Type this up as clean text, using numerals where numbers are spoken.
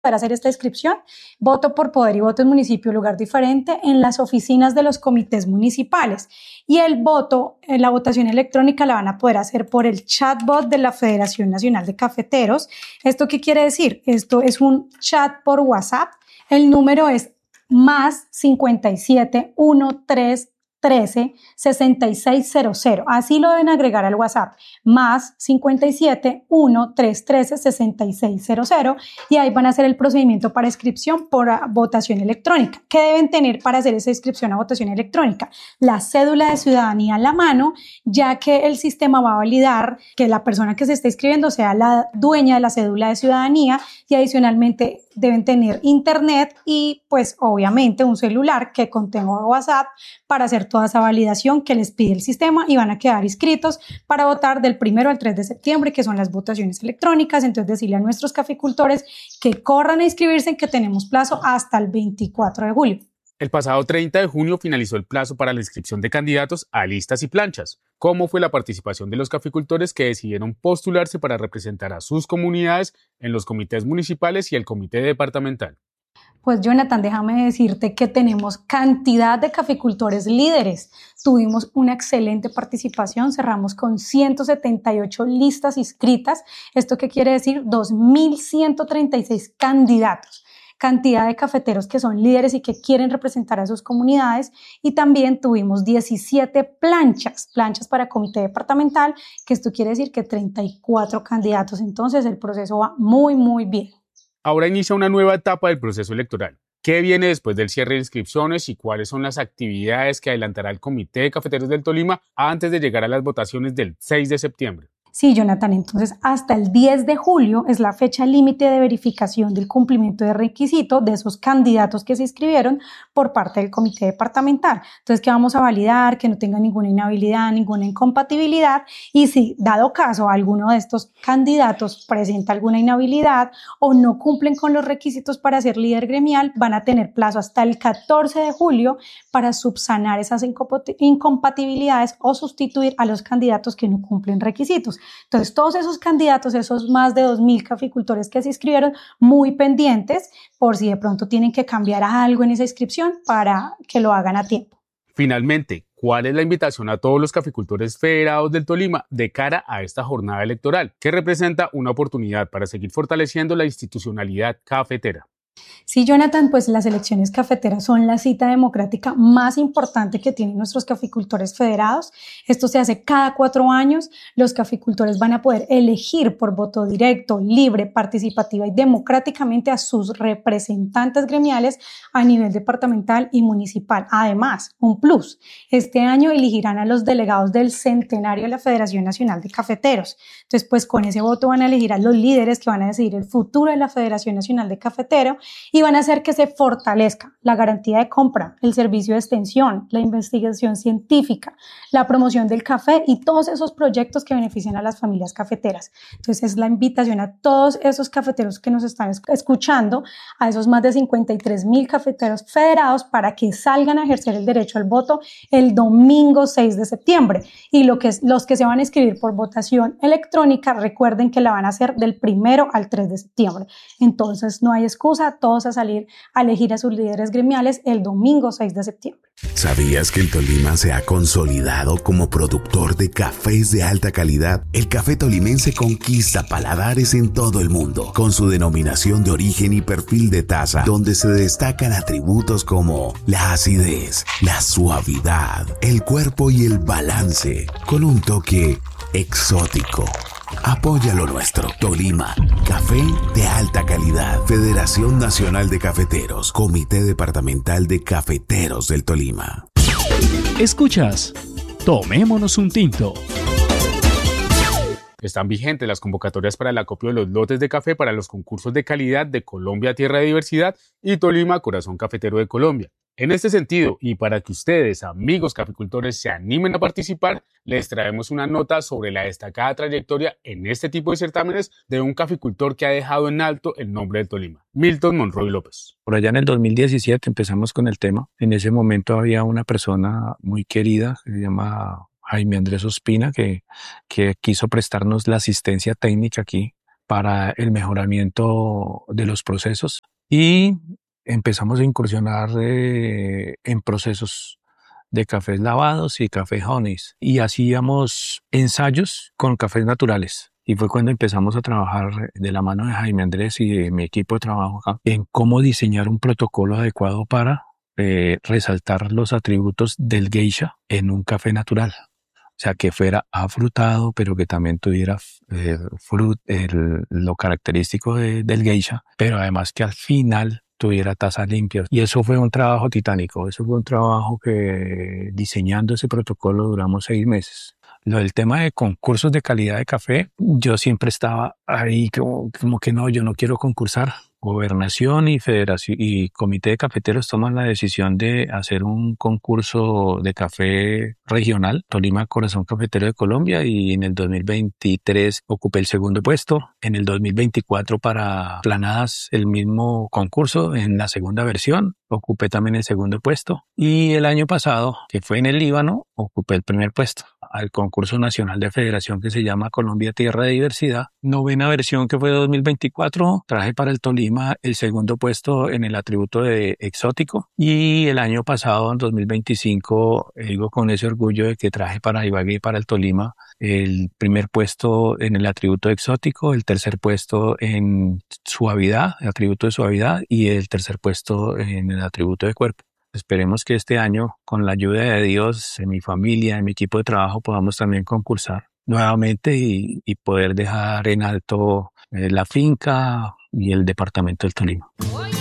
poder hacer esta inscripción, voto por poder y voto en municipio, lugar diferente, en las oficinas de los comités municipales. Y el voto, la votación electrónica la van a poder hacer por el chatbot de la Federación Nacional de Cafeteros. ¿Esto qué quiere decir? Esto es un chat por WhatsApp. El número es más 57 13 13 6600. Así lo deben agregar al WhatsApp. Más 57 1313 6600. Y ahí van a hacer el procedimiento para inscripción por votación electrónica. ¿Qué deben tener para hacer esa inscripción a votación electrónica? La cédula de ciudadanía a la mano, ya que el sistema va a validar que la persona que se está inscribiendo sea la dueña de la cédula de ciudadanía, y adicionalmente deben tener internet y pues obviamente un celular que contenga WhatsApp para hacer toda esa validación que les pide el sistema, y van a quedar inscritos para votar del 1 al 3 de septiembre, que son las votaciones electrónicas. Entonces decirle a nuestros caficultores que corran a inscribirse, que tenemos plazo hasta el 24 de julio. El pasado 30 de junio finalizó el plazo para la inscripción de candidatos a listas y planchas. ¿Cómo fue la participación de los caficultores que decidieron postularse para representar a sus comunidades en los comités municipales y el comité departamental? Pues Jonathan, déjame decirte que tenemos cantidad de caficultores líderes. Tuvimos una excelente participación, cerramos con 178 listas inscritas. ¿Esto qué quiere decir? 2.136 candidatos. Cantidad de cafeteros que son líderes y que quieren representar a sus comunidades, y también tuvimos 17 planchas para comité departamental, que esto quiere decir que 34 candidatos. Entonces el proceso va muy, muy bien. Ahora inicia una nueva etapa del proceso electoral. ¿Qué viene después del cierre de inscripciones y cuáles son las actividades que adelantará el Comité de Cafeteros del Tolima antes de llegar a las votaciones del 6 de septiembre? Sí, Jonathan, entonces hasta el 10 de julio es la fecha límite de verificación del cumplimiento de requisito de esos candidatos que se inscribieron por parte del comité departamental. Entonces, que vamos a validar que no tenga ninguna inhabilidad, ninguna incompatibilidad, y si dado caso alguno de estos candidatos presenta alguna inhabilidad o no cumplen con los requisitos para ser líder gremial, van a tener plazo hasta el 14 de julio para subsanar esas incompatibilidades o sustituir a los candidatos que no cumplen requisitos. Entonces, todos esos candidatos, esos más de 2.000 caficultores que se inscribieron, muy pendientes por si de pronto tienen que cambiar algo en esa inscripción para que lo hagan a tiempo. Finalmente, ¿cuál es la invitación a todos los caficultores federados del Tolima de cara a esta jornada electoral, que representa una oportunidad para seguir fortaleciendo la institucionalidad cafetera? Sí, Jonathan, pues las elecciones cafeteras son la cita democrática más importante que tienen nuestros caficultores federados. Esto se hace cada 4 años. Los caficultores van a poder elegir por voto directo, libre, participativa y democráticamente a sus representantes gremiales a nivel departamental y municipal. Además, un plus, este año elegirán a los delegados del centenario de la Federación Nacional de Cafeteros. Entonces, pues con ese voto van a elegir a los líderes que van a decidir el futuro de la Federación Nacional de Cafeteros, y van a hacer que se fortalezca la garantía de compra, el servicio de extensión, la investigación científica, la promoción del café y todos esos proyectos que benefician a las familias cafeteras. Entonces es la invitación a todos esos cafeteros que nos están escuchando, a esos más de 53.000 cafeteros federados, para que salgan a ejercer el derecho al voto el domingo 6 de septiembre. Y los que se van a inscribir por votación electrónica, recuerden que la van a hacer del 1 al 3 de septiembre. Entonces no hay excusa, todos a salir a elegir a sus líderes gremiales el domingo 6 de septiembre. ¿Sabías que el Tolima se ha consolidado como productor de cafés de alta calidad? El café tolimense conquista paladares en todo el mundo, con su denominación de origen y perfil de taza, donde se destacan atributos como la acidez, la suavidad, el cuerpo y el balance, con un toque exótico. Apoya lo nuestro. Tolima, café de alta calidad. Federación Nacional de Cafeteros, Comité Departamental de Cafeteros del Tolima. Escuchas, tomémonos un tinto. Están vigentes las convocatorias para el acopio de los lotes de café para los concursos de calidad de Colombia Tierra de Diversidad y Tolima Corazón Cafetero de Colombia. En este sentido, y para que ustedes, amigos caficultores, se animen a participar, les traemos una nota sobre la destacada trayectoria en este tipo de certámenes de un caficultor que ha dejado en alto el nombre del Tolima, Milton Monroy López. Por allá en el 2017 empezamos con el tema. En ese momento había una persona muy querida que se llama Jaime Andrés Ospina, que quiso prestarnos la asistencia técnica aquí para el mejoramiento de los procesos y empezamos a incursionar en procesos de cafés lavados y cafés honeys y hacíamos ensayos con cafés naturales. Y fue cuando empezamos a trabajar de la mano de Jaime Andrés y de mi equipo de trabajo acá en cómo diseñar un protocolo adecuado para resaltar los atributos del geisha en un café natural. O sea, que fuera afrutado, pero que también tuviera lo característico del geisha, pero además que al final tuviera tazas limpias. Y eso fue un trabajo titánico. Eso fue un trabajo que diseñando ese protocolo duramos 6 meses. Lo del tema de concursos de calidad de café, yo siempre estaba ahí como que no, yo no quiero concursar. Gobernación y Federación y Comité de Cafeteros toman la decisión de hacer un concurso de café regional, Tolima Corazón Cafetero de Colombia, y en el 2023 ocupé el segundo puesto. En el 2024 para Planadas el mismo concurso en la segunda versión, ocupé también el segundo puesto. Y el año pasado, que fue en el Líbano, ocupé el primer puesto al concurso nacional de federación que se llama Colombia Tierra de Diversidad. Novena versión que fue 2024, traje para el Tolima el segundo puesto en el atributo de exótico y el año pasado, en 2025, digo con ese orgullo de que traje para Ibagué y para el Tolima el primer puesto en el atributo exótico, el tercer puesto en suavidad, el atributo de suavidad y el tercer puesto en el atributo de cuerpo. Esperemos que este año, con la ayuda de Dios, de mi familia, de mi equipo de trabajo, podamos también concursar nuevamente y poder dejar en alto la finca y el departamento del Tolima.